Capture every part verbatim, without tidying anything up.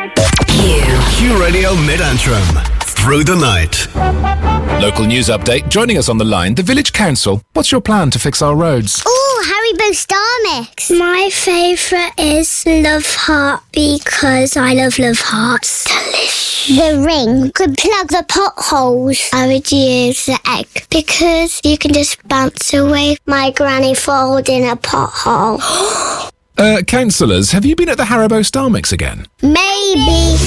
Q. Q Radio Mid-Antrim. Through the night. Local news update. Joining us on the line, the Village Council. What's your plan to fix our roads? Oh, Haribo Star Mix. My favourite is Love Heart because I love Love Hearts. Delicious. The ring could plug the potholes. I would use the egg because you can just bounce away. My granny falls in a pothole. Uh, councillors, have you been at the Haribo Star Mix again? Maybe.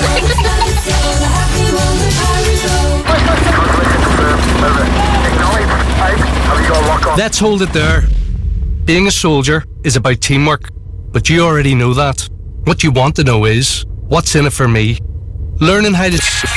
Let's hold it there. Being a soldier is about teamwork, but you already know that. What you want to know is, what's in it for me? Learning how to,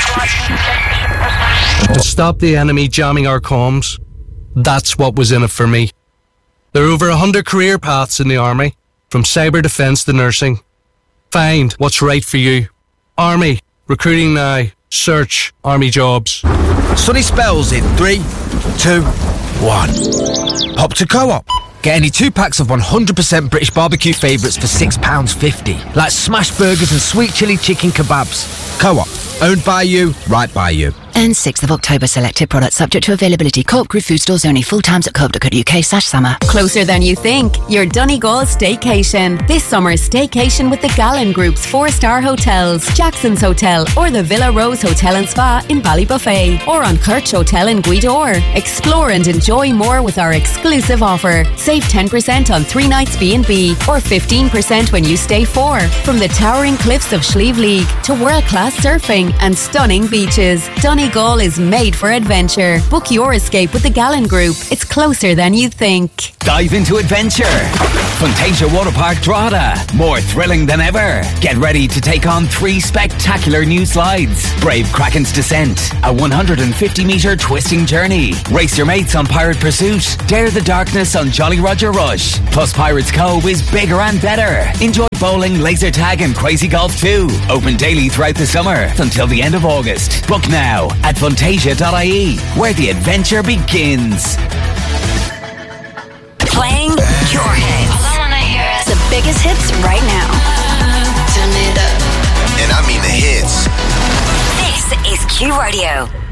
to stop the enemy jamming our comms. That's what was in it for me. There are over a hundred career paths in the Army, from cyber defence to nursing. Find what's right for you. Army, recruiting now. Search Army jobs. Sunny spells in three, two, one. Hop to Co-op. Get any two packs of one hundred percent British barbecue favourites for six pounds fifty. Like smash burgers and sweet chilli chicken kebabs. Co-op. Owned by you, right by you. And sixth of October, selected products subject to availability. Co-op Group food stores only. Full times at co op dot co dot uk slash summer. Closer than you think. Your Donegal Staycation. This summer, staycation with the Gallen Group's four-star hotels, Jackson's Hotel, or the Villa Rose Hotel and Spa in Ballybuffet, or on Kirch Hotel in Guidor. Explore and enjoy more with our exclusive offer. Save ten percent on three nights B and B, or fifteen percent when you stay four. From the towering cliffs of Slieve League to world-class surfing and stunning beaches, Donegal is made for adventure. Book your escape with the Gallen Group. It's closer than you think. Dive into adventure. Fantasia Waterpark Drogheda. More thrilling than ever. Get ready to take on three spectacular new slides. Brave Kraken's Descent, a one hundred fifty metre twisting journey. Race your mates on Pirate Pursuit. Dare the darkness on Jolly Roger Rush. Plus Pirates Cove is bigger and better. Enjoy bowling, laser tag and crazy golf too. Open daily throughout the summer until the end of August. Book now at fantasia dot I E, where the adventure begins. Playing your hits. All I wanna hear is the biggest hits right now. Turn it up. And I mean the hits. This is Q Radio.